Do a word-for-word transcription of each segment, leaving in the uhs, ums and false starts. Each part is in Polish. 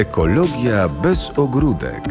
Ekologia bez ogródek.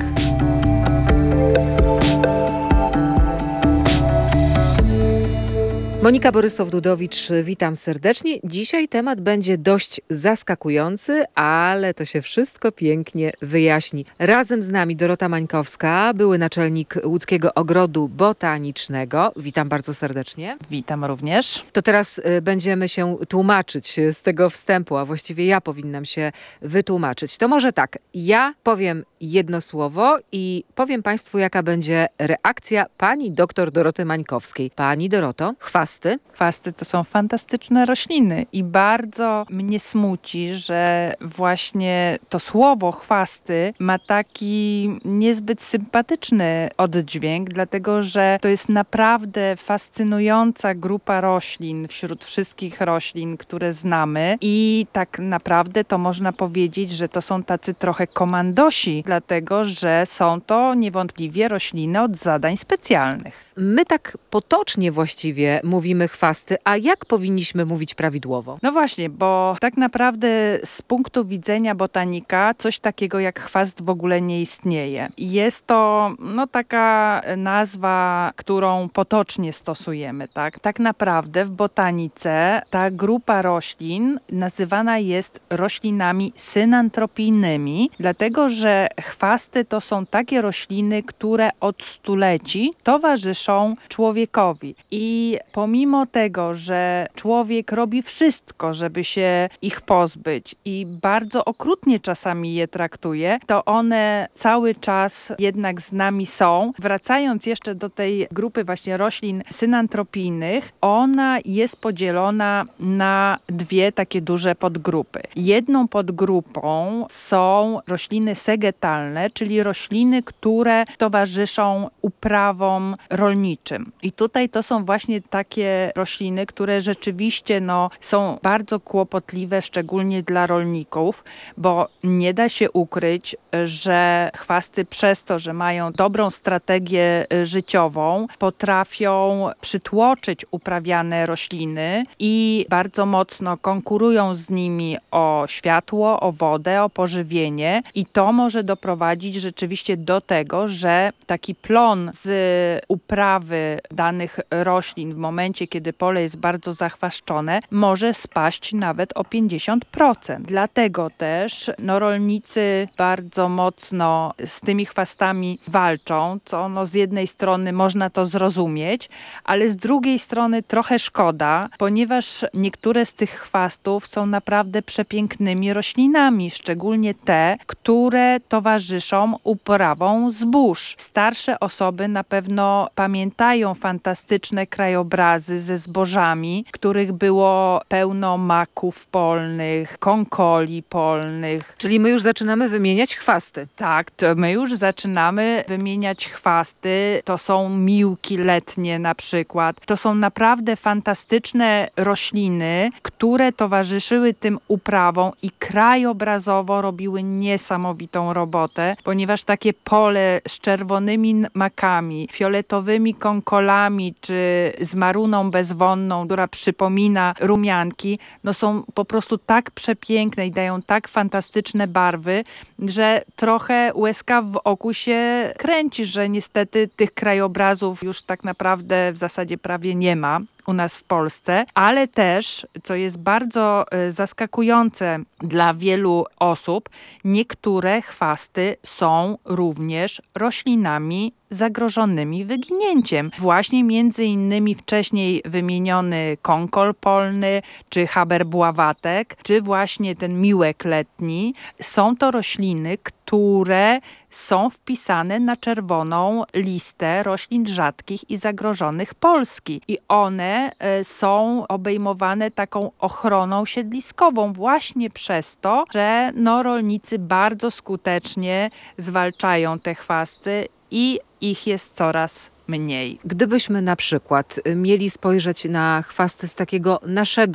Monika Borysow-Dudowicz, witam serdecznie. Dzisiaj temat będzie dość zaskakujący, ale to się wszystko pięknie wyjaśni. Razem z nami Dorota Mańkowska, były naczelnik Łódzkiego Ogrodu Botanicznego. Witam bardzo serdecznie. Witam również. To teraz y, będziemy się tłumaczyć z tego wstępu, a właściwie ja powinnam się wytłumaczyć. To może tak, ja powiem jedno słowo i powiem Państwu, jaka będzie reakcja pani doktor Doroty Mańkowskiej. Pani Doroto, chwasty. Chwasty to są fantastyczne rośliny i bardzo mnie smuci, że właśnie to słowo chwasty ma taki niezbyt sympatyczny oddźwięk, dlatego że to jest naprawdę fascynująca grupa roślin wśród wszystkich roślin, które znamy i tak naprawdę to można powiedzieć, że to są tacy trochę komandosi, dlatego że są to niewątpliwie rośliny od zadań specjalnych. My tak potocznie właściwie mówimy chwasty, a jak powinniśmy mówić prawidłowo? No właśnie, bo tak naprawdę z punktu widzenia botanika coś takiego jak chwast w ogóle nie istnieje. Jest to no, taka nazwa, którą potocznie stosujemy. Tak? Tak naprawdę w botanice ta grupa roślin nazywana jest roślinami synantropijnymi, dlatego że chwasty to są takie rośliny, które od stuleci towarzyszą człowiekowi. I pomimo tego, że człowiek robi wszystko, żeby się ich pozbyć i bardzo okrutnie czasami je traktuje, to one cały czas jednak z nami są. Wracając jeszcze do tej grupy właśnie roślin synantropijnych, ona jest podzielona na dwie takie duże podgrupy. Jedną podgrupą są rośliny segetalne, czyli rośliny, które towarzyszą uprawom rolniczym. I tutaj to są właśnie takie rośliny, które rzeczywiście no, są bardzo kłopotliwe, szczególnie dla rolników, bo nie da się ukryć, że chwasty przez to, że mają dobrą strategię życiową, potrafią przytłoczyć uprawiane rośliny i bardzo mocno konkurują z nimi o światło, o wodę, o pożywienie i to może doprowadzić rzeczywiście do tego, że taki plon z uprawy danych roślin w momencie, kiedy pole jest bardzo zachwaszczone, może spaść nawet o pięćdziesiąt procent. Dlatego też no, rolnicy bardzo mocno z tymi chwastami walczą, co no, z jednej strony można to zrozumieć, ale z drugiej strony trochę szkoda, ponieważ niektóre z tych chwastów są naprawdę przepięknymi roślinami, szczególnie te, które towarzyszą uprawom zbóż. Starsze osoby na pewno pamiętają fantastyczne krajobrazy ze zbożami, których było pełno maków polnych, konkoli polnych. Czyli my już zaczynamy wymieniać chwasty. Tak, to my już zaczynamy wymieniać chwasty. To są miłki letnie na przykład. To są naprawdę fantastyczne rośliny, które towarzyszyły tym uprawom i krajobrazowo robiły niesamowitą robotę, ponieważ takie pole z czerwonymi makami, fioletowymi konkolami czy z maruną bezwonną, która przypomina rumianki, no są po prostu tak przepiękne i dają tak fantastyczne barwy, że trochę łezka w oku się kręci, że niestety tych krajobrazów już tak naprawdę w zasadzie prawie nie ma u nas w Polsce, ale też, co jest bardzo zaskakujące dla wielu osób, niektóre chwasty są również roślinami zagrożonymi wyginięciem. Właśnie między innymi wcześniej wymieniony konkol polny, czy haberbławatek, czy właśnie ten miłek letni. Są to rośliny, które są wpisane na czerwoną listę roślin rzadkich i zagrożonych Polski. I one są obejmowane taką ochroną siedliskową właśnie przez to, że no, rolnicy bardzo skutecznie zwalczają te chwasty i ich jest coraz mniej. Gdybyśmy na przykład mieli spojrzeć na chwasty z takiego naszego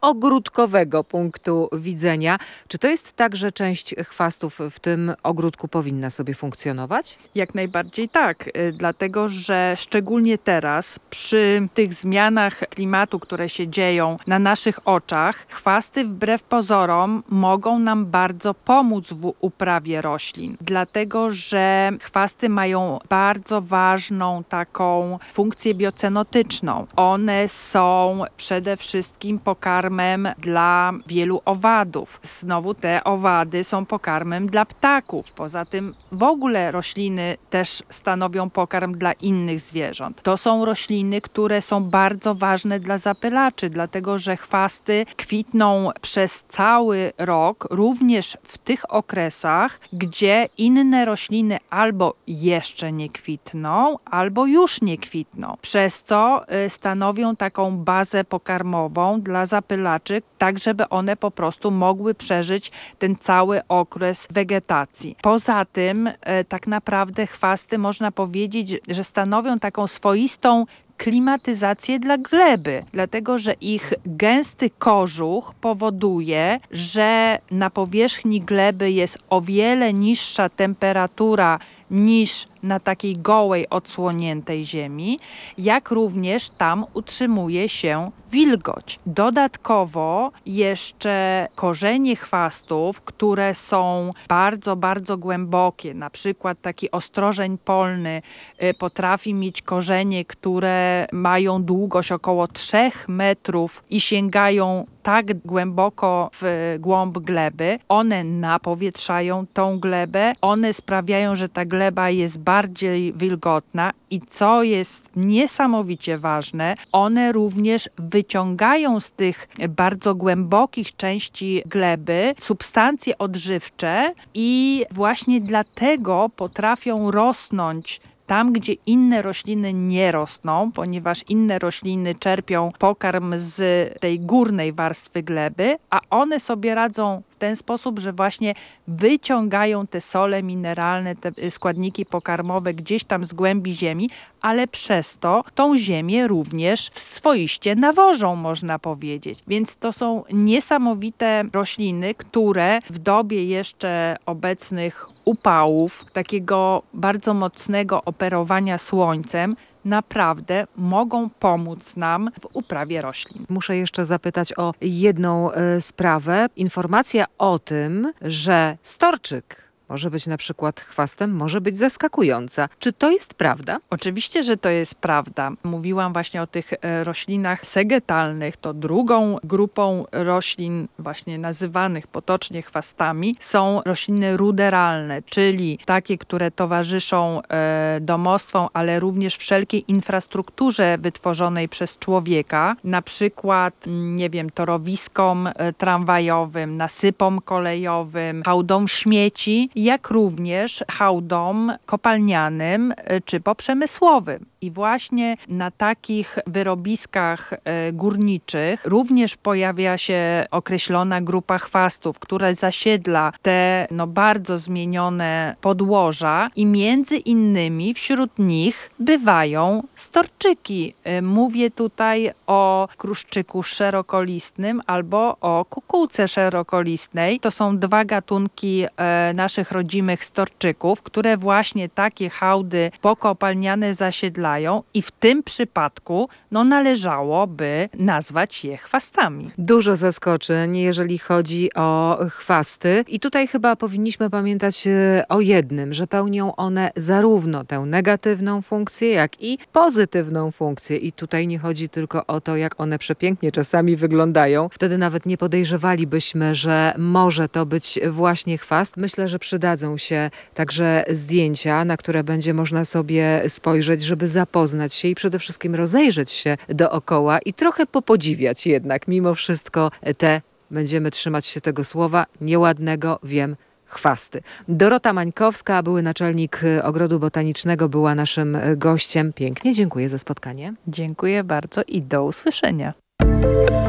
ogródkowego punktu widzenia. Czy to jest tak, że część chwastów w tym ogródku powinna sobie funkcjonować? Jak najbardziej tak, y, dlatego że szczególnie teraz przy tych zmianach klimatu, które się dzieją na naszych oczach, chwasty wbrew pozorom mogą nam bardzo pomóc w uprawie roślin, dlatego że chwasty mają bardzo ważną taką funkcję biocenotyczną. One są przede wszystkim pokarmem dla wielu owadów. Znowu te owady są pokarmem dla ptaków. Poza tym w ogóle rośliny też stanowią pokarm dla innych zwierząt. To są rośliny, które są bardzo ważne dla zapylaczy, dlatego że chwasty kwitną przez cały rok, również w tych okresach, gdzie inne rośliny albo jeszcze nie kwitną, albo już nie kwitną. Przez co y, stanowią taką bazę pokarmową dla zapylaczy, tak żeby one po prostu mogły przeżyć ten cały okres wegetacji. Poza tym y, tak naprawdę chwasty można powiedzieć, że stanowią taką swoistą klimatyzację dla gleby, dlatego że ich gęsty kożuch powoduje, że na powierzchni gleby jest o wiele niższa temperatura niż na takiej gołej, odsłoniętej ziemi, jak również tam utrzymuje się wilgoć. Dodatkowo jeszcze korzenie chwastów, które są bardzo, bardzo głębokie, na przykład taki ostrożeń polny y, potrafi mieć korzenie, które mają długość około trzech metrów i sięgają tak głęboko w głąb gleby. One napowietrzają tą glebę, one sprawiają, że ta gleba jest bardziej wilgotna i co jest niesamowicie ważne, one również wyciągają z tych bardzo głębokich części gleby substancje odżywcze i właśnie dlatego potrafią rosnąć tam, gdzie inne rośliny nie rosną, ponieważ inne rośliny czerpią pokarm z tej górnej warstwy gleby, a one sobie radzą w ten sposób, że właśnie wyciągają te sole mineralne, te składniki pokarmowe gdzieś tam z głębi ziemi, ale przez to tą ziemię również swoiście nawożą, można powiedzieć. Więc to są niesamowite rośliny, które w dobie jeszcze obecnych upałów, takiego bardzo mocnego operowania słońcem, naprawdę mogą pomóc nam w uprawie roślin. Muszę jeszcze zapytać o jedną y, sprawę. Informacja o tym, że storczyk może być na przykład chwastem, może być zaskakująca. Czy to jest prawda? Oczywiście, że to jest prawda. Mówiłam właśnie o tych e, roślinach segetalnych. To drugą grupą roślin właśnie nazywanych potocznie chwastami są rośliny ruderalne, czyli takie, które towarzyszą e, domostwom, ale również wszelkiej infrastrukturze wytworzonej przez człowieka. Na przykład, nie wiem, torowiskom e, tramwajowym, nasypom kolejowym, hałdom śmieci, jak również hałdom kopalnianym czy poprzemysłowym. I właśnie na takich wyrobiskach górniczych również pojawia się określona grupa chwastów, która zasiedla te no, bardzo zmienione podłoża i między innymi wśród nich bywają storczyki. Mówię tutaj o kruszczyku szerokolistnym albo o kukułce szerokolistnej. To są dwa gatunki e, naszych rodzimych storczyków, które właśnie takie hałdy pokopalniane zasiedlają i w tym przypadku no, należałoby nazwać je chwastami. Dużo zaskoczeń, jeżeli chodzi o chwasty. I tutaj chyba powinniśmy pamiętać o jednym, że pełnią one zarówno tę negatywną funkcję, jak i pozytywną funkcję. I tutaj nie chodzi tylko o to, jak one przepięknie czasami wyglądają. Wtedy nawet nie podejrzewalibyśmy, że może to być właśnie chwast. Myślę, że przydadzą się także zdjęcia, na które będzie można sobie spojrzeć, żeby zapoznać się i przede wszystkim rozejrzeć się dookoła i trochę popodziwiać jednak mimo wszystko te, będziemy trzymać się tego słowa, nieładnego, wiem, chwasty. Dorota Mańkowska, były naczelnik Ogrodu Botanicznego, była naszym gościem. Pięknie dziękuję za spotkanie. Dziękuję bardzo i do usłyszenia.